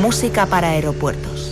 Música para aeropuertos.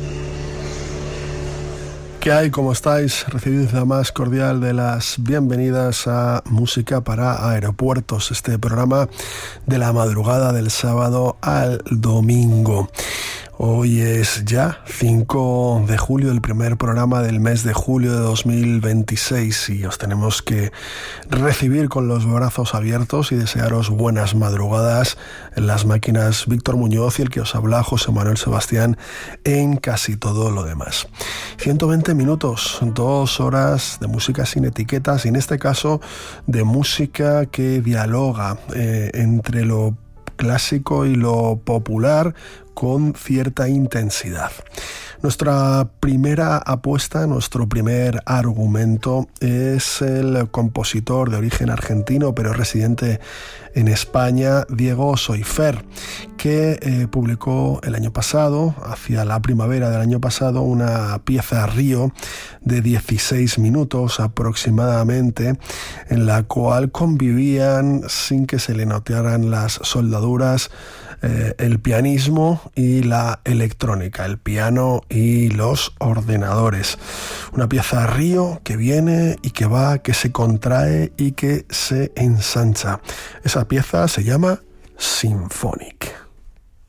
¿Qué hay? ¿Cómo estáis? Recibid la más cordial de las bienvenidas a Música para Aeropuertos, este programa de la madrugada del sábado al domingo. Hoy es ya 5 de julio, el primer programa del mes de julio de 2026 y os tenemos que recibir con los brazos abiertos y desearos buenas madrugadas en las máquinas Víctor Muñoz y el que os habla José Manuel Sebastián en casi todo lo demás. 120 minutos, 2 horas de música sin etiquetas y en este caso de música que dialoga entre lo clásico y lo popular con cierta intensidad. Nuestra primera apuesta, nuestro primer argumento es el compositor de origen argentino pero residente en España, Diego Soyfer, que publicó el año pasado, hacia la primavera del año pasado, una pieza Río de 16 minutos aproximadamente, en la cual convivían, sin que se le notaran las soldaduras, el pianismo y la electrónica, el piano y los ordenadores. Una pieza Río que viene y que va, que se contrae y que se ensancha. Esa pieza se llama Symphonic.